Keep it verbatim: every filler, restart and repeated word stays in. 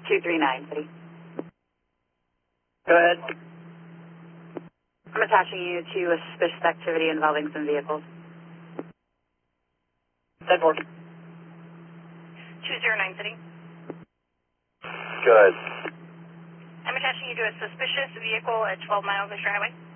two three nine, City. Go ahead. I'm attaching you to a suspicious activity involving some vehicles. ten four. two zero nine, City. Go ahead. I'm attaching you to a suspicious vehicle at twelve miles Extra Highway.